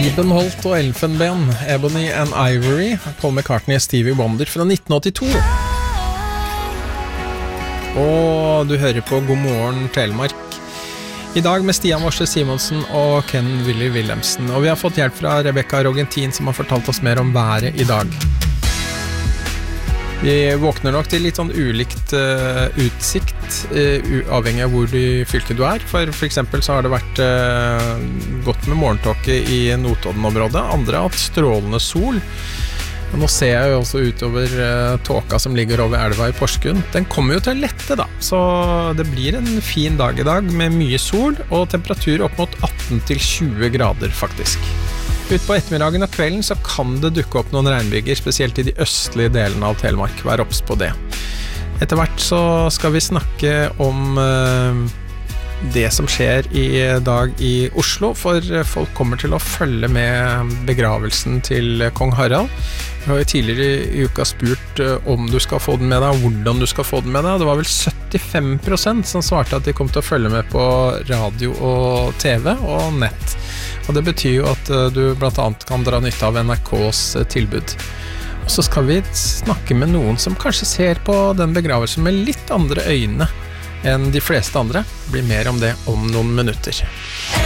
Ibenholt og Elfenben, Ebony and Ivory, Paul McCartney og Stevie Wonder fra 1982. Og du hører på God morgen Telemark. I dag med Stian Morse Simonsen og Ken Willy Wilhelmsen. Og vi har fått hjelp fra Rebecca Rogentin som har fortalt oss mer om været i dag. Vi våkner nok til litt sånn ulikt utsikt, avhengig av hvor i fylket du er. For eksempel så har det vært godt med morgentåke i Notodden-området. Andre har hatt strålende sol. Og nå ser jeg jo også utover tåka som ligger over elva i Porsgrunn. Den kommer jo til å lette da, så det blir en fin dag i dag med mye sol og temperatur opp mot 18 til 20 grader faktisk. Ut på ettermiddagen og kvelden så kan det dukke opp noen regnbyger, spesielt i de østlige delene av Telemark. Vær obs på det. Etter hvert så skal vi snakke om det som skjer i dag i Oslo, for folk kommer til å følge med begravelsen til kong Harald. Vi har jo tidligere i uka spurt om du skal få den med deg, og hvordan du skal få den med deg. Det var vel 75% som svarte at de kom til å følge med på radio og TV og nett. Og det betyr jo at du blant annet kan dra nytte av NRKs tilbud. Og så skal vi snakke med noen som kanskje ser på den begravelsen med litt andre øyne enn de fleste andre. Det blir mer om det om noen minutter.